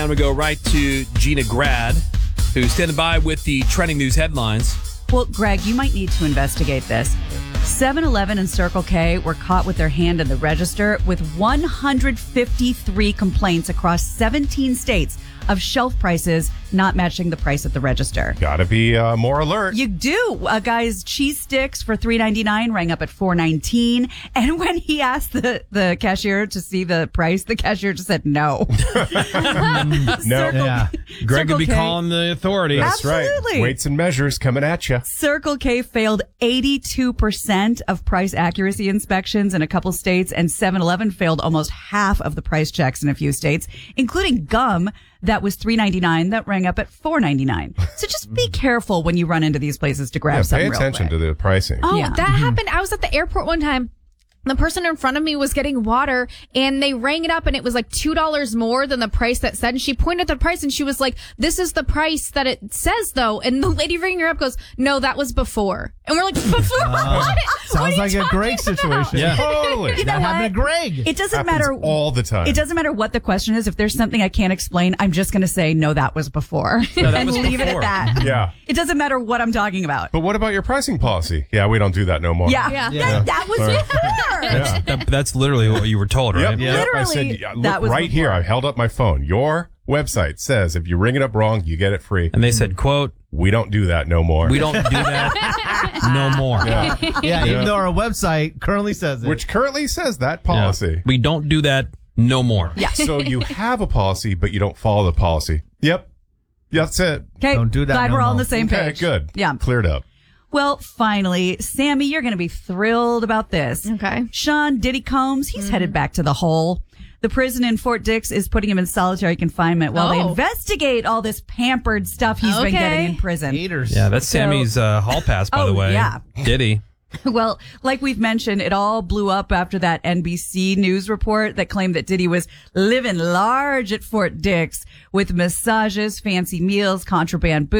down, we go right to Gina Grad, who's standing by with the trending news headlines. Well, Greg, you might need to investigate this. 7-Eleven and Circle K were caught with their hand in the register with 153 complaints across 17 states of shelf prices not matching the price at the register. Gotta be more alert. You do. A guy's cheese sticks for $3.99 rang up at $4.19. And when he asked the cashier to see the price, the cashier just said no. No. Yeah. Greg could be K. calling the authorities. That's Absolutely. right. Weights and measures coming at you. Circle K failed 82% of price accuracy inspections in a couple states, and 7-Eleven failed almost half of the price checks in a few states, including gum that was $3.99 that rang up at $4.99. So just be careful when you run into these places to grab Yeah, something pay real attention quick. to the pricing. Oh, Yeah. that happened. I was at the airport one time. The person in front of me was getting water and they rang it up and it was like $2 more than the price that said. And she pointed at the price and she was like, this is the price that it says though. And the lady ringing her up goes, no, that was before. And we're like, before what? Sounds like a Greg situation. Yeah. Totally. You know That happened to what? Greg. It doesn't Happens matter all the time. It doesn't matter what the question is. If there's something I can't explain, I'm just going to say, no, that was before. No, that and was leave it before. at that. Yeah. It doesn't matter what I'm talking about. But what about your pricing policy? Yeah, we don't do that no more. Yeah. Yeah. That was Sorry. before. That's literally what you were told, right? Yep. Yeah. I Literally, said, look that was right here. before. I held up my phone. Your website says if you ring it up wrong, you get it free. And they said, quote, We don't do that no more. we don't do that no more. Yeah. Yeah, even though our website currently says it. Which currently says that Yeah. policy. We don't do that no more. Yeah. So you have a policy, but you don't follow the policy. Yep. That's it. Okay. Don't do that Glad no we're all on more. the same Okay, page. good. Yeah. Cleared up. Well, finally, Sammy, you're going to be thrilled about this. Okay. Sean Diddy Combs, he's headed back to the hole. The prison in Fort Dix is putting him in solitary confinement while they Oh. investigate all this pampered stuff he's been Okay. getting in prison. Haters. Yeah, that's Sammy's hall pass, by Oh, the way. yeah. Diddy. Well, like we've mentioned, it all blew up after that NBC News report that claimed that Diddy was living large at Fort Dix with massages, fancy meals, contraband booze.